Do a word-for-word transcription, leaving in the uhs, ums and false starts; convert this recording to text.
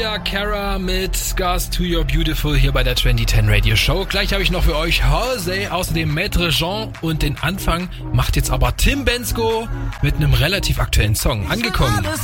Ja, Cara mit Scars to Your Beautiful hier bei der zwanzig zehn Radio Show. Gleich habe ich noch für euch Jose, außerdem Maître Jean und den Anfang macht jetzt aber Tim Bendzko mit einem relativ aktuellen Song. Angekommen.